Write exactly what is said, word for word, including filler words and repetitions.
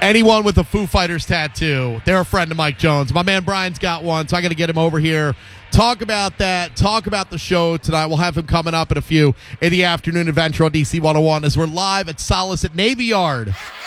anyone with a Foo Fighters tattoo, they're a friend of Mike Jones. My man Brian's got one, so I got to get him over here. Talk about that. Talk about the show tonight. We'll have him coming up in a few in the afternoon adventure on D C one oh one as we're live at Solace at Navy Yard